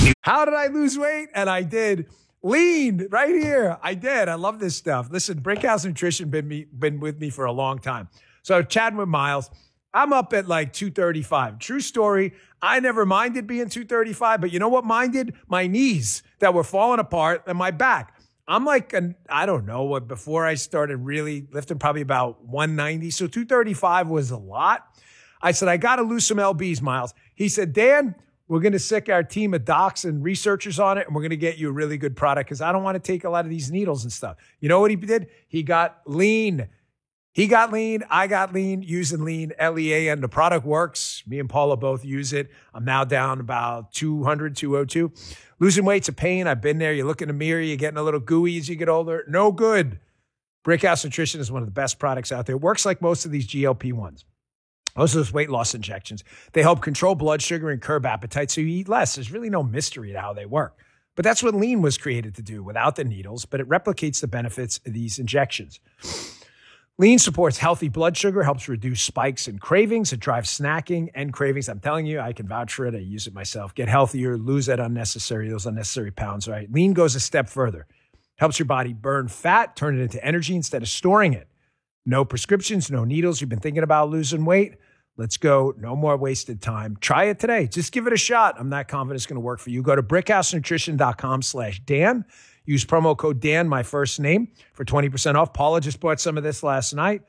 How did I lose weight? And I did. Lean right here. I did. I love this stuff. Listen, Brickhouse Nutrition been with me for a long time. So chatting with Miles, I'm up at like 235. True story. I never minded being 235, but you know what minded? My knees that were falling apart and my back. I'm like, I don't know what, before I started really lifting, probably about 190. So 235 was a lot. I said, I got to lose some LBs, Miles. He said, Dan, we're going to sick our team of docs and researchers on it, and we're going to get you a really good product because I don't want to take a lot of these needles and stuff. You know what he did? He got lean. He got lean. I got lean using lean, LEAN. The product works. Me and Paula both use it. I'm now down about 200, 202. Losing weight's a pain. I've been there. You look in the mirror, you're getting a little gooey as you get older. No good. Brickhouse Nutrition is one of the best products out there. It works like most of these GLP-1s. Most of those weight loss injections. They help control blood sugar and curb appetite so you eat less. There's really no mystery to how they work. But that's what lean was created to do without the needles, but it replicates the benefits of these injections. Lean supports healthy blood sugar, helps reduce spikes and cravings. It drives snacking and cravings. I'm telling you, I can vouch for it. I use it myself. Get healthier, lose those unnecessary pounds, right? Lean goes a step further. Helps your body burn fat, turn it into energy instead of storing it. No prescriptions, no needles. You've been thinking about losing weight? Let's go. No more wasted time. Try it today. Just give it a shot. I'm not confident it's going to work for you. Go to brickhousenutrition.com/Dan. Use promo code Dan, my first name, for 20% off. Paula just bought some of this last night.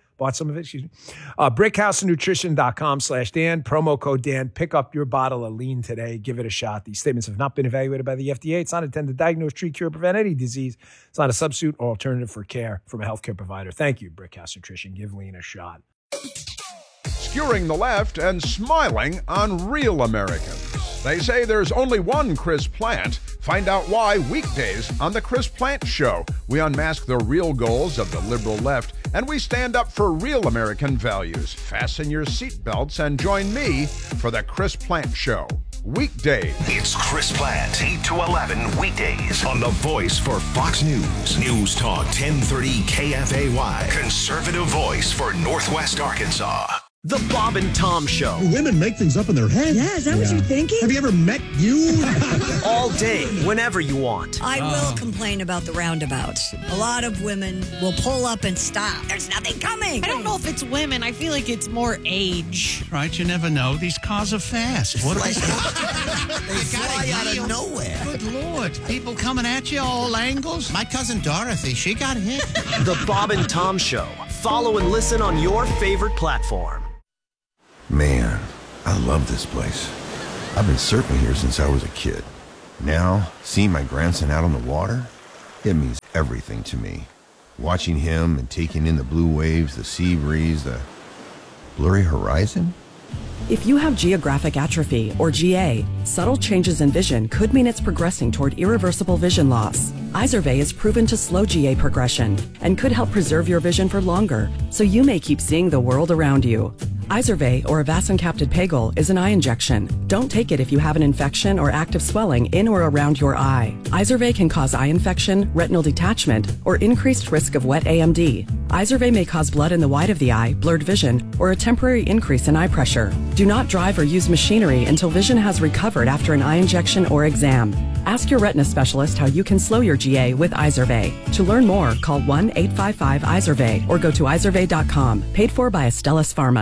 Brickhousenutrition.com/Dan. Promo code Dan. Pick up your bottle of lean today. Give it a shot. These statements have not been evaluated by the FDA. It's not intended to diagnose, treat, cure, prevent any disease. It's not a substitute or alternative for care from a healthcare provider. Thank you, Brickhouse Nutrition. Give lean a shot. Skewering the left and smiling on real Americans. They say there's only one Chris Plant. Find out why weekdays on The Chris Plant Show. We unmask the real goals of the liberal left, and we stand up for real American values. Fasten your seatbelts and join me for The Chris Plant Show. Weekdays. It's Chris Plant, 8 to 11 weekdays on the voice for Fox News. News Talk 1030 KFAY. Conservative voice for Northwest Arkansas. The Bob and Tom Show. Women make things up in their head. Yeah, is that what you're thinking? Have you ever met you? All day, whenever you want. I will complain about the roundabouts. A lot of women will pull up and stop. There's nothing coming. I don't know if it's women. I feel like it's more age. Right, you never know. These cars are fast. What They fly out of nowhere. Good Lord. People coming at you all angles. My cousin Dorothy, she got hit. The Bob and Tom Show. Follow and listen on your favorite platform. Man, I love this place. I've been surfing here since I was a kid. Now, seeing my grandson out on the water, it means everything to me. Watching him and taking in the blue waves, the sea breeze, the blurry horizon. If you have geographic atrophy, or GA, subtle changes in vision could mean it's progressing toward irreversible vision loss. Izervay is proven to slow GA progression and could help preserve your vision for longer, so you may keep seeing the world around you. Izervay, or avacincaptad pegol, is an eye injection. Don't take it if you have an infection or active swelling in or around your eye. Izervay can cause eye infection, retinal detachment, or increased risk of wet AMD. Izervay may cause blood in the white of the eye, blurred vision, or a temporary increase in eye pressure. Do not drive or use machinery until vision has recovered after an eye injection or exam. Ask your retina specialist how you can slow your GA with Izervay. To learn more, call 1-855-IZERVAY or go to izervay.com. Paid for by Astellas Pharma.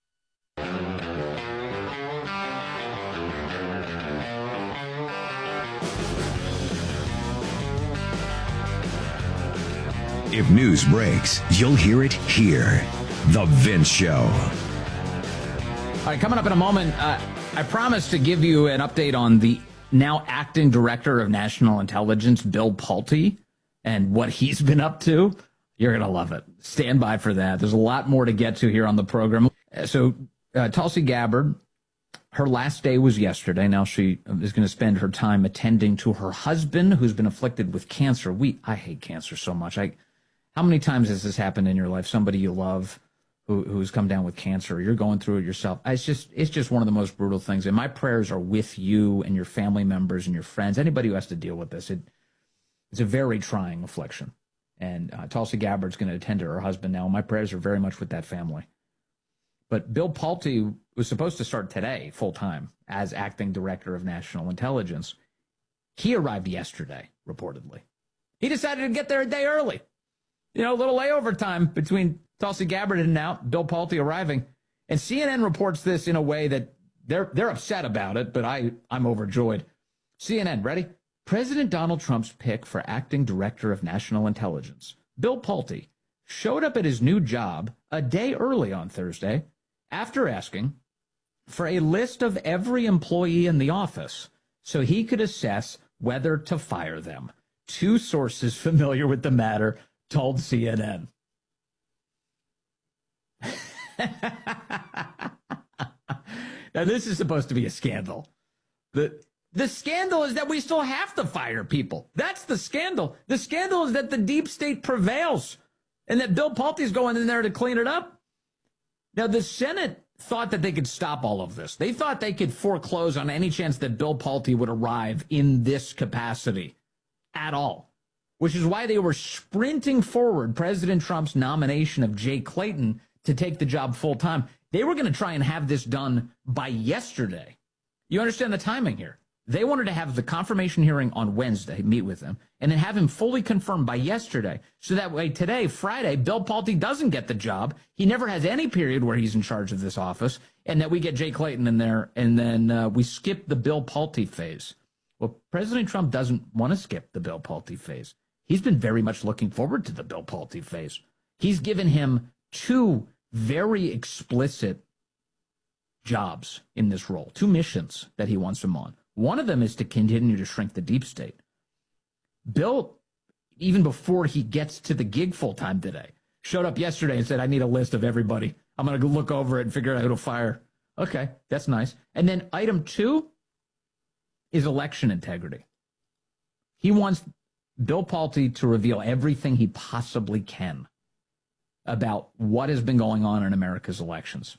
If news breaks, you'll hear it here. The Vince Show. All right, coming up in a moment, I promised to give you an update on the now acting director of national intelligence, Bill Pulte, and what he's been up to. You're going to love it. Stand by for that. There's a lot more to get to here on the program. So Tulsi Gabbard, her last day was yesterday. Now she is going to spend her time attending to her husband, who's been afflicted with cancer. I hate cancer so much. How many times has this happened in your life? Somebody you love who's come down with cancer. You're going through it yourself. It's just one of the most brutal things. And my prayers are with you and your family members and your friends, anybody who has to deal with this. It's a very trying affliction. And Tulsi Gabbard's going to attend to her husband now. My prayers are very much with that family. But Bill Pulte was supposed to start today full-time as acting director of national intelligence. He arrived yesterday, reportedly. He decided to get there a day early. You know, a little layover time between Tulsi Gabbard and now Bill Pulte arriving. And CNN reports this in a way that they're upset about it, but I'm overjoyed. CNN, ready? President Donald Trump's pick for acting director of national intelligence, Bill Pulte, showed up at his new job a day early on Thursday after asking for a list of every employee in the office so he could assess whether to fire them. Two sources familiar with the matter told CNN. Now, this is supposed to be a scandal. The scandal is that we still have to fire people. That's the scandal. The scandal is that the deep state prevails and that Bill Pulte's going in there to clean it up. Now, the Senate thought that they could stop all of this. They thought they could foreclose on any chance that Bill Pulte would arrive in this capacity at all, which is why they were sprinting forward President Trump's nomination of Jay Clayton to take the job full time. They were going to try and have this done by yesterday. You understand the timing here? They wanted to have the confirmation hearing on Wednesday, meet with him, and then have him fully confirmed by yesterday. So that way today, Friday, Bill Pulte doesn't get the job. He never has any period where he's in charge of this office, and that we get Jay Clayton in there, and then we skip the Bill Pulte phase. Well, President Trump doesn't want to skip the Bill Pulte phase. He's been very much looking forward to the Bill Pulte phase. He's given him two very explicit jobs in this role, two missions that he wants him on. One of them is to continue to shrink the deep state. Bill, even before he gets to the gig full-time today, showed up yesterday and said, I need a list of everybody. I'm going to look over it and figure out who to fire. Okay, that's nice. And then item 2 is election integrity. He wants Bill Pulte to reveal everything he possibly can about what has been going on in America's elections.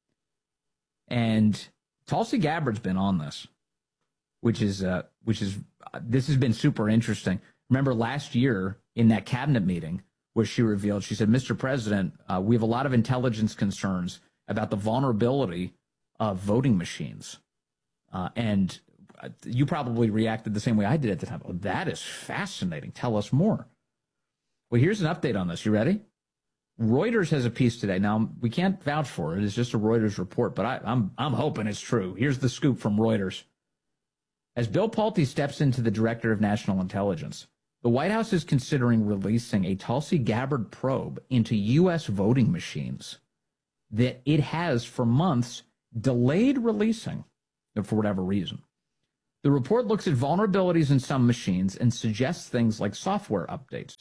And Tulsi Gabbard's been on this. Which is this has been super interesting. Remember last year in that cabinet meeting where she revealed, she said, Mr. President, we have a lot of intelligence concerns about the vulnerability of voting machines. And you probably reacted the same way I did at the time. Oh, that is fascinating. Tell us more. Well, here's an update on this. You ready? Reuters has a piece today. Now, we can't vouch for it. It's just a Reuters report, but I'm hoping it's true. Here's the scoop from Reuters. As Bill Pulte steps into the Director of National Intelligence, the White House is considering releasing a Tulsi Gabbard probe into U.S. voting machines that it has for months delayed releasing for whatever reason. The report looks at vulnerabilities in some machines and suggests things like software updates.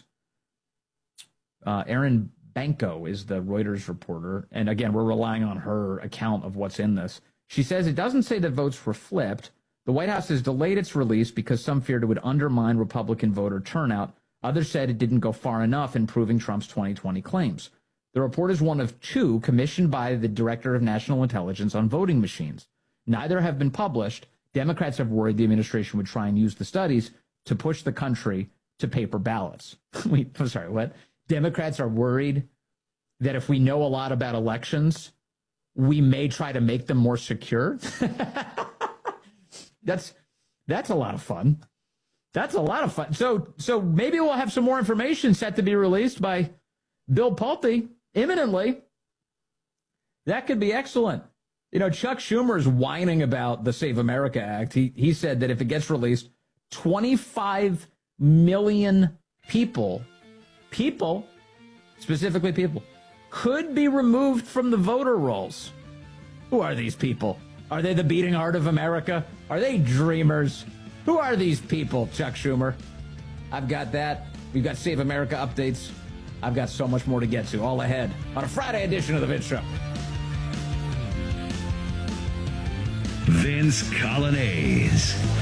Erin Banco is the Reuters reporter, and again, we're relying on her account of what's in this. She says it doesn't say that votes were flipped. The White House has delayed its release because some feared it would undermine Republican voter turnout. Others said it didn't go far enough in proving Trump's 2020 claims. The report is one of 2 commissioned by the Director of National Intelligence on voting machines. Neither have been published. Democrats have worried the administration would try and use the studies to push the country to paper ballots. I'm sorry, what? Democrats are worried that if we know a lot about elections, we may try to make them more secure. That's a lot of fun. That's a lot of fun. So maybe we'll have some more information set to be released by Bill Pulte imminently. That could be excellent. You know, Chuck Schumer is whining about the Save America Act. He said that if it gets released, 25 million people, specifically people, could be removed from the voter rolls. Who are these people? Are they the beating heart of America? Are they dreamers? Who are these people, Chuck Schumer? I've got that. We've got Save America updates. I've got so much more to get to, all ahead on a Friday edition of The Vince Show. Vince Colonnese.